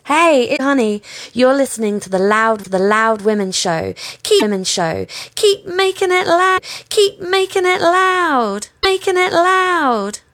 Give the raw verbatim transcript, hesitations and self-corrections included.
Hey, it, honey, you're listening to the Loud, the Loud Women Show. Keep Women Show. Keep making it loud. Keep making it loud. Making it loud.